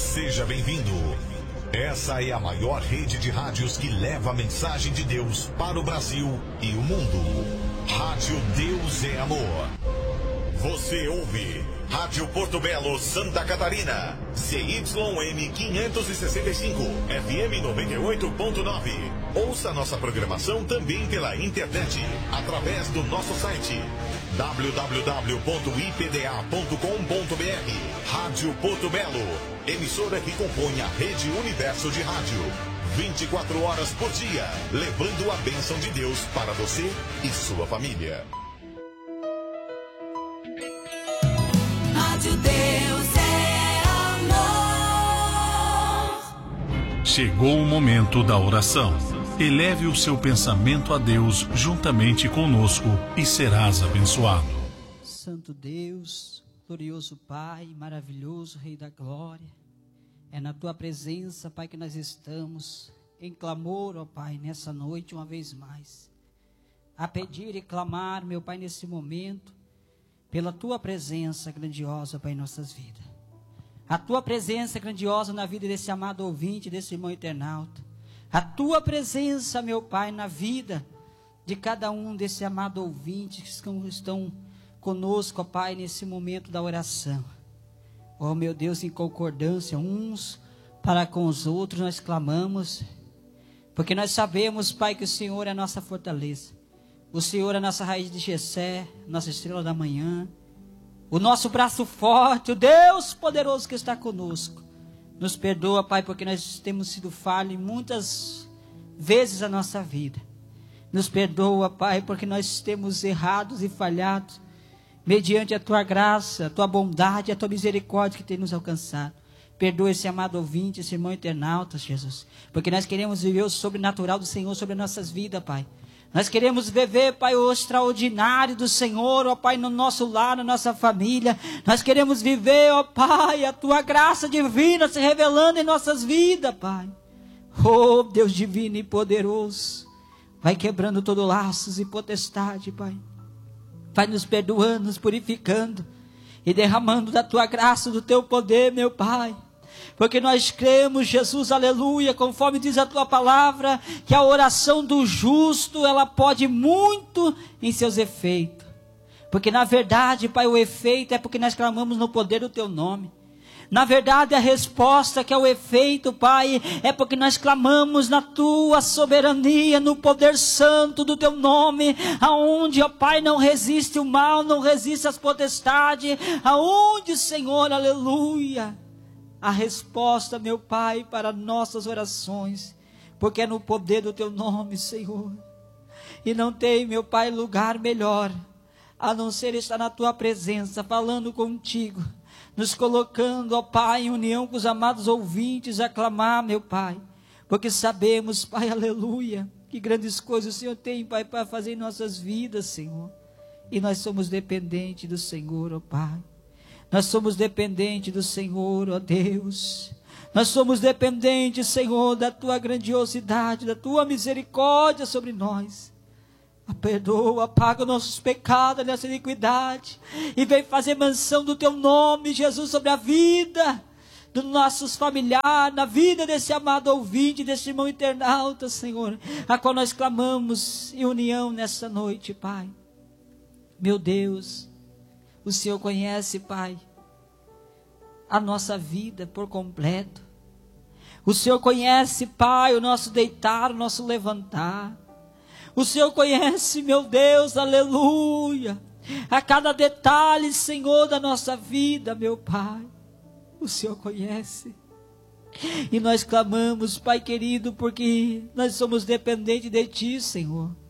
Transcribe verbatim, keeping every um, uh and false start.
Seja bem-vindo. Essa é a maior rede de rádios que leva a mensagem de Deus para o Brasil e o mundo. Rádio Deus é Amor. Você ouve Rádio Porto Belo, Santa Catarina, C Y M quinhentos e sessenta e cinco, F M noventa e oito ponto nove. Ouça nossa programação também pela internet, através do nosso site w w w ponto i p d a ponto com ponto b r. Rádio Porto Belo, emissora que compõe a Rede Universo de Rádio. vinte e quatro horas por dia, levando a bênção de Deus para você e sua família. Rádio Deus é Amor. Chegou o momento da oração. Eleve o seu pensamento a Deus juntamente conosco e serás abençoado. Santo Deus, glorioso Pai, maravilhoso Rei da Glória, é na Tua presença, Pai, que nós estamos em clamor, ó Pai, nessa noite uma vez mais, a pedir e clamar, meu Pai, nesse momento, pela Tua presença grandiosa, Pai, em nossas vidas. A Tua presença grandiosa na vida desse amado ouvinte, desse irmão internauta. A Tua presença, meu Pai, na vida de cada um desse amado ouvinte que estão, estão conosco, ó Pai, nesse momento da oração. Ó meu Deus, em concordância uns para com os outros, nós clamamos, porque nós sabemos, Pai, que o Senhor é a nossa fortaleza. O Senhor é a nossa raiz de Jessé, nossa estrela da manhã, o nosso braço forte, o Deus poderoso que está conosco. Nos perdoa, Pai, porque nós temos sido falhos muitas vezes na nossa vida. Nos perdoa, Pai, porque nós temos errados e falhados, mediante a Tua graça, a Tua bondade, a Tua misericórdia que tem nos alcançado. Perdoa esse amado ouvinte, esse irmão internauta, Jesus, porque nós queremos viver o sobrenatural do Senhor sobre as nossas vidas, Pai. Nós queremos viver, Pai, o extraordinário do Senhor, ó Pai, no nosso lar, na nossa família. Nós queremos viver, ó Pai, a Tua graça divina se revelando em nossas vidas, Pai. Oh, Deus divino e poderoso, vai quebrando todo laços e potestade, Pai. Vai nos perdoando, nos purificando e derramando da Tua graça, do Teu poder, meu Pai. Porque nós cremos, Jesus, aleluia, conforme diz a Tua palavra, que a oração do justo, ela pode muito em seus efeitos. Porque na verdade, Pai, o efeito é porque nós clamamos no poder do Teu nome. Na verdade, a resposta que é o efeito, Pai, é porque nós clamamos na Tua soberania, no poder santo do Teu nome, aonde, ó Pai, não resiste o mal, não resiste as potestades, aonde, Senhor, aleluia, a resposta, meu Pai, para nossas orações, porque é no poder do Teu nome, Senhor. E não tem, meu Pai, lugar melhor, a não ser estar na Tua presença, falando contigo, nos colocando, ó Pai, em união com os amados ouvintes, a clamar, meu Pai, porque sabemos, Pai, aleluia, que grandes coisas o Senhor tem, Pai, para fazer em nossas vidas, Senhor. E nós somos dependentes do Senhor, ó Pai. Nós somos dependentes do Senhor, ó Deus. Nós somos dependentes, Senhor, da Tua grandiosidade, da Tua misericórdia sobre nós. Perdoa, apaga nossos pecados, nossa iniquidade, e vem fazer mansão do Teu nome, Jesus, sobre a vida dos nossos familiares, na vida desse amado ouvinte, desse irmão internauta, Senhor, a qual nós clamamos em união nessa noite, Pai. Meu Deus, o Senhor conhece, Pai, a nossa vida por completo. O Senhor conhece, Pai, o nosso deitar, o nosso levantar. O Senhor conhece, meu Deus, aleluia, a cada detalhe, Senhor, da nossa vida, meu Pai. O Senhor conhece. E nós clamamos, Pai querido, porque nós somos dependentes de Ti, Senhor.